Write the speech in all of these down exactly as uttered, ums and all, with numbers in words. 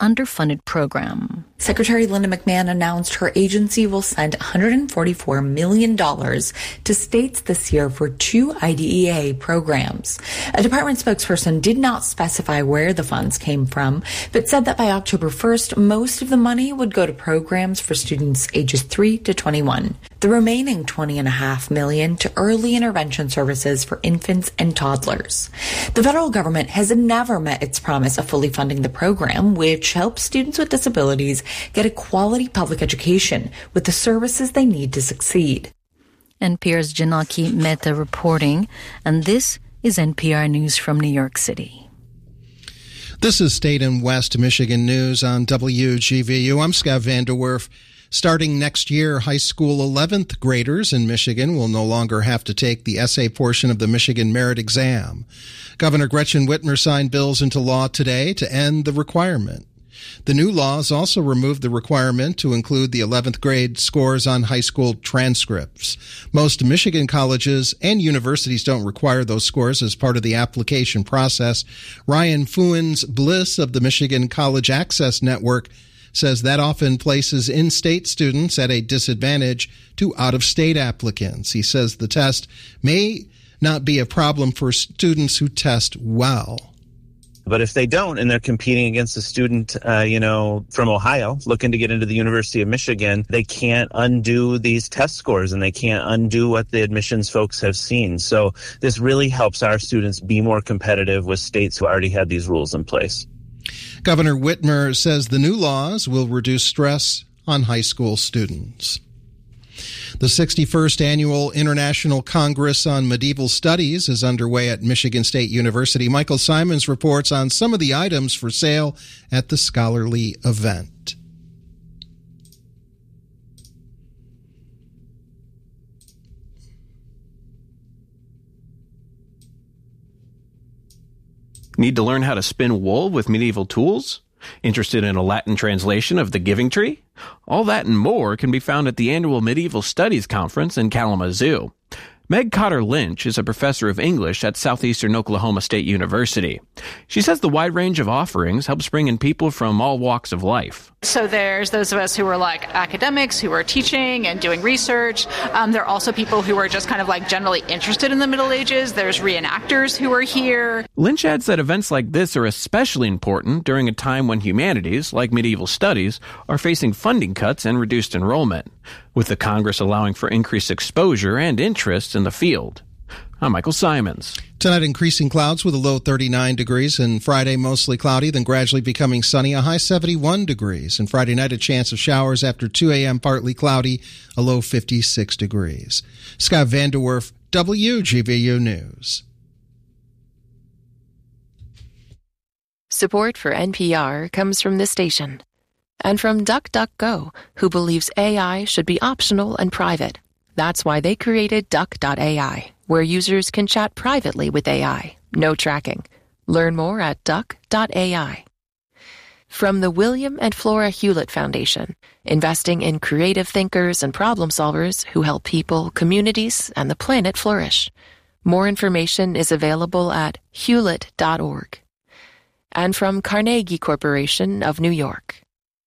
underfunded program. Secretary Linda McMahon announced her agency will send one hundred forty-four million dollars to states this year for two I D E A programs. A department spokesperson did not specify where the funds came from, but said that by October first, most of the money would go to programs for students ages three to twenty-one. The remaining twenty point five million dollars to early intervention services for infants and toddlers. The federal government has never met its promise of fully funding the program, which helps students with disabilities get a quality public education with the services they need to succeed. N P R's Janaki Mehta reporting, and this is N P R News from New York City. This is State and West Michigan News on W G V U. I'm Scott Vanderwerf. Starting next year, high school eleventh graders in Michigan will no longer have to take the essay portion of the Michigan Merit Exam. Governor Gretchen Whitmer signed bills into law today to end the requirement. The new laws also removed the requirement to include the eleventh grade scores on high school transcripts. Most Michigan colleges and universities don't require those scores as part of the application process. Ryan Fuens-Bliss of the Michigan College Access Network says that often places in-state students at a disadvantage to out-of-state applicants. He says the test may not be a problem for students who test well. But if they don't, and they're competing against a student, uh, you know, from Ohio looking to get into the University of Michigan, they can't undo these test scores and they can't undo what the admissions folks have seen. So this really helps our students be more competitive with states who already had these rules in place. Governor Whitmer says the new laws will reduce stress on high school students. The sixty-first Annual International Congress on Medieval Studies is underway at Michigan State University. Michael Simons reports on some of the items for sale at the scholarly event. Need to learn how to spin wool with medieval tools? Interested in a Latin translation of the Giving Tree? All that and more can be found at the annual Medieval Studies Conference in Kalamazoo. Meg Cotter Lynch is a professor of English at Southeastern Oklahoma State University. She says the wide range of offerings helps bring in people from all walks of life. So there's those of us who are like academics, who are teaching and doing research. Um, there are also people who are just kind of like generally interested in the Middle Ages. There's reenactors who are here. Lynch adds that events like this are especially important during a time when humanities, like medieval studies, are facing funding cuts and reduced enrollment, with the Congress allowing for increased exposure and interest in the field. I'm Michael Simons. Tonight, increasing clouds with a low thirty-nine degrees, and Friday mostly cloudy, then gradually becoming sunny, a high seventy-one degrees. And Friday night, a chance of showers after two a.m., partly cloudy, a low fifty-six degrees. Scott Vanderwerf, W G V U News. Support for N P R comes from this station and from DuckDuckGo, who believes A I should be optional and private. That's why they created Duck dot A I, where users can chat privately with A I. No tracking. Learn more at Duck dot A I. From the William and Flora Hewlett Foundation, investing in creative thinkers and problem solvers who help people, communities, and the planet flourish. More information is available at hewlett dot org. And from Carnegie Corporation of New York.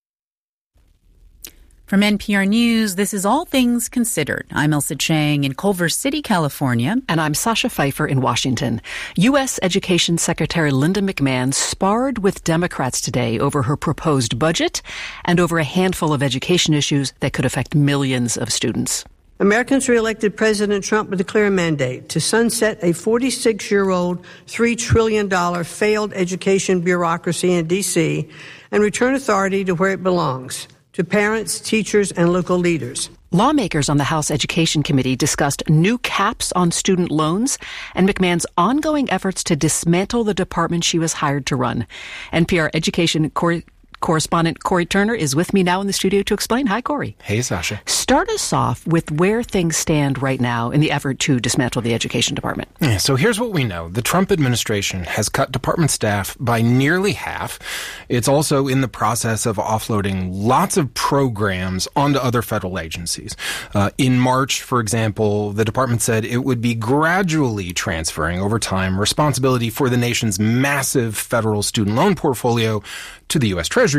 From N P R News, this is All Things Considered. I'm Elsa Chang in Culver City, California. And I'm Sasha Pfeiffer in Washington. U S. Education Secretary Linda McMahon sparred with Democrats today over her proposed budget and over a handful of education issues that could affect millions of students. Americans reelected President Trump with a clear mandate to sunset a forty-six-year-old, three trillion dollars failed education bureaucracy in D C and return authority to where it belongs, to parents, teachers, and local leaders. Lawmakers on the House Education Committee discussed new caps on student loans and McMahon's ongoing efforts to dismantle the department she was hired to run. N P R education cor- correspondent Corey Turner is with me now in the studio to explain. Hi, Corey. Hey, Sasha. Start us off with where things stand right now in the effort to dismantle the education department. Yeah, so here's what we know. The Trump administration has cut department staff by nearly half. It's also in the process of offloading lots of programs onto other federal agencies. Uh, in March, for example, the department said it would be gradually transferring over time responsibility for the nation's massive federal student loan portfolio to the U S Treasury